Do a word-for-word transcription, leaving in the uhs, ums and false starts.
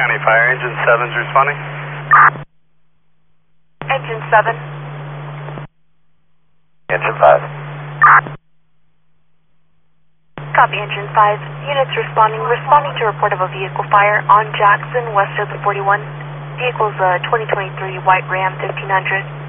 County Fire, Engine seven's responding. Engine seven. Engine five. Copy, Engine five. Units responding. Responding to report of a vehicle fire on Jackson, west of the forty-one. Vehicle's a twenty twenty-three white Ram fifteen hundred.